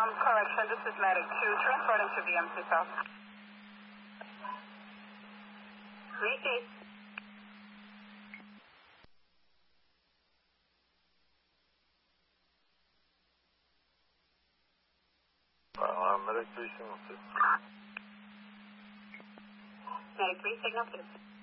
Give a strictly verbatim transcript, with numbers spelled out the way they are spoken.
Um, correction, this is Medic two, transporting to V M C South. Repeat. Uh, Medic three, signal two. Medic three, signal two.